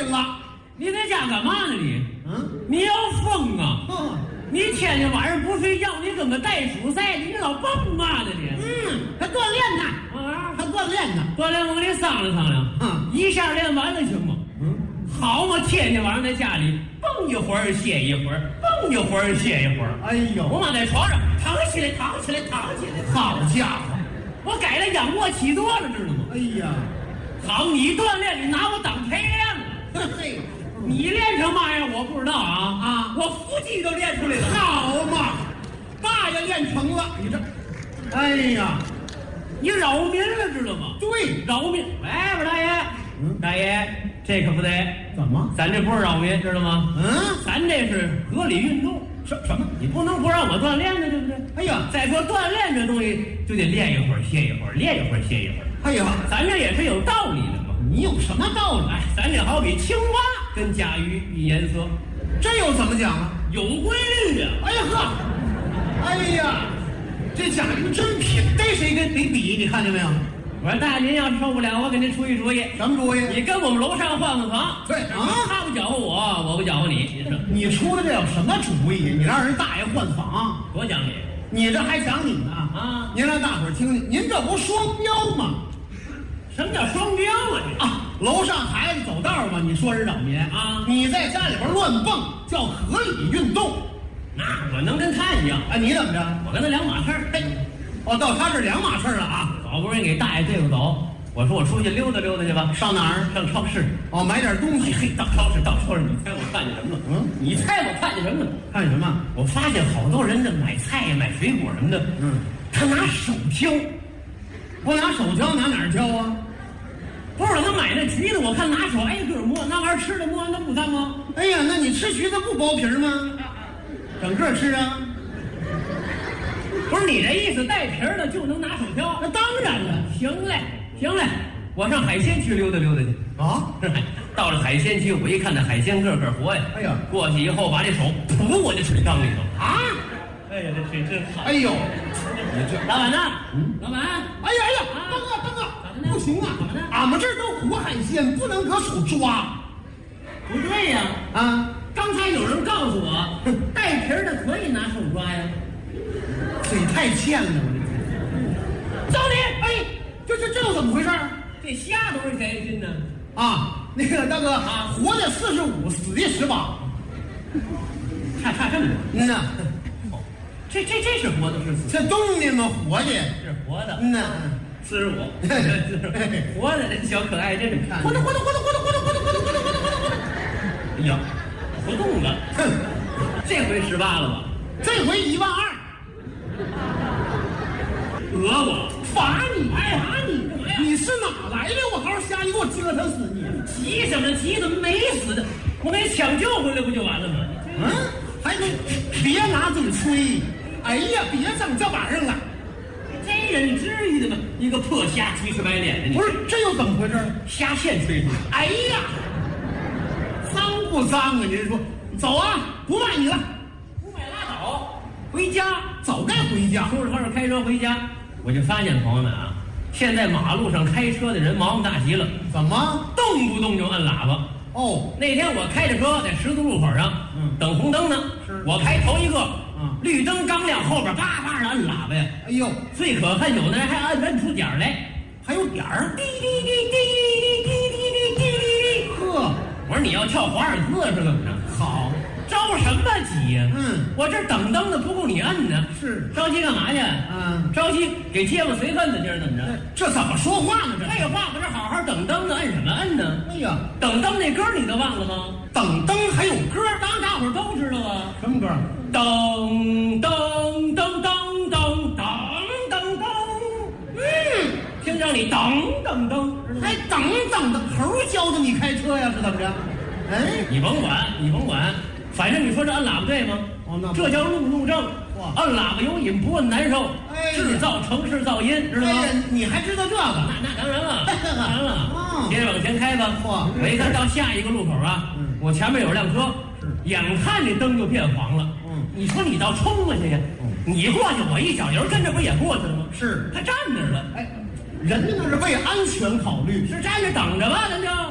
了。 你在家干嘛呢你？你要疯啊！你天天晚上不睡觉，你跟个袋鼠似的，你老蹦嘛呢你？ 他锻炼呢，他锻炼呢。 锻炼我跟你商量商量，一下练完了行吗？好嘛，天天晚上在家里蹦一会儿歇一会儿，蹦一会儿歇一会儿。 哎呦， 我妈在床上躺起来，躺起来，躺起来。 好家伙， 我改了仰卧起坐了，知道吗？ 哎呀， 好，你锻炼，你拿我当陪练了。 嘿， 你练成嘛样我不知道啊，我腹肌都练出来了。 好嘛，爸也练成了，你这，哎呀， 你扰民了，知道吗？ 对， 扰民。喂，我说大爷，大爷，这可不得。 怎么？ 咱这不是扰民，知道吗？咱这是合理运动。 什么？ 你不能不让我锻炼呢，对不对？ 哎呀， 再说锻炼这东西就得练一会儿歇一会儿，练一会儿歇一会儿。 哎呀， 咱这也是有道理的嘛。 你有什么道理？ 哎，咱这好比青蛙跟甲鱼比颜色， 这又怎么讲啊？ 有规律的。 哎呀呵，哎呀，这甲鱼真品，逮谁跟谁比，你看见没有？ 我说大爷，您要是受不了，我给您出一主意。 什么主意？ 你跟我们楼上换换房。 对啊， 他不搅和我，我不搅和你。你说你出的这有什么主意？你让人大爷换房， 多讲理！ 你这还讲理呢啊！您让大伙儿听听，您这不双标吗？ 什么叫双标啊？ 楼上孩子走道嘛，你说人扰民啊？ 你在家里边乱蹦叫合理运动， 那我能跟他一样？ 哎，你怎么着？ 我跟他两码事儿。 嘿，哦，到他这两码事了啊！ 好不容易给大爷对付走，我说我出去溜达溜达去吧。 上哪儿？ 上超市。 哦，买点东西。 嘿，到超市，你猜我看见什么了？你猜我看见什么了？ 看什么？ 我发现好多人这买菜呀、买水果什么的，他拿手挑。 我拿手挑，拿哪儿挑啊？ 不是他买那橘子，我看拿手挨个摸，那玩意儿吃的摸，那不脏吗？ 哎呀，那你吃橘子不剥皮吗？整个吃啊？ 不是你这意思，带皮儿的就能拿手挑？ 那当然了。 行嘞，行嘞，我上海鲜区溜达溜达去啊！ 到了海鲜区，我一看那海鲜个个活呀！ 哎呀， 过去以后把这手噗，我就水缸里头啊！ 哎呀，这水真好！ 哎呦， 你这老板呢？老板！ 哎呀哎呀，大哥，不行啊！怎么的？俺们这儿都活海鲜，不能搁手抓。 不对呀！ 啊， 刚才有人告诉我，带皮儿的可以拿手抓呀。 嘴太欠了，我这。 走你！ 哎，这又怎么回事？ 这虾多少钱一斤呢？ 啊，那个大哥啊，活的45，死的18， 差这么多。 呐， 这是活的，是死的？ 这冬天嘛，活的是活的。 呐 ，45，活的这小可爱，真是看。 活的。哎呀，不动了。 哼， 这回18了吧？ 这回12000。 讹我， 罚你！你是哪来的？我好好瞎，你给我折腾死你！ 急什么急？怎么没死的？我给你抢救回来不就完了吗？ 还别拿嘴吹！哎呀，别整这玩意儿了！ 这人你至于的吗？一个破虾，急赤白脸的你。 不是，这又怎么回事？ 虾线吹出来。 哎呀，脏不脏啊？您说，走啊，不卖你了， 不买拉倒，回家。 早该回家。 收拾摊开车回家。我就发现朋友们啊，现在马路上开车的人毛大极了， 怎么动不动就摁喇叭？ 哦， 那天我开着车在十字路口上，等红灯呢，我开头一个，绿灯刚亮，后边叭叭的摁喇叭呀。 哎呦， 最可恨有的人还摁出点儿来， 还有点儿， 滴滴滴滴滴滴滴滴。 呵， 我说你要跳华尔兹是怎么着？ 好。 着什么急呀？我这等灯的不够你摁呢。 是着急干嘛去？着急给街坊随份子，今儿怎么着？ 这怎么说话呢？这废话，不是好好等灯的，摁什么摁呢？ 哎呀， 等灯那歌你都忘了吗？ 等灯还有歌， 当大伙儿都知道啊。 什么歌？ 噔噔噔噔噔噔噔噔。听着你噔噔噔， 还等的猴教的你开车呀？是怎么着？哎， 你甭管。反正你说这摁喇叭对吗？这叫路症。摁喇叭有瘾，不摁难受，制造城市噪音，知道吗？ 你还知道这个？ 那当然了，当然了。接着往前开吧。我一看到下一个路口啊，我前面有辆车，眼看这灯就变黄了。你说你倒冲过去呀？你过去，我一脚油跟着不也过去了吗？ 是， 他站那儿了。 哎，人家那是为安全考虑， 是站着等着吧，咱就。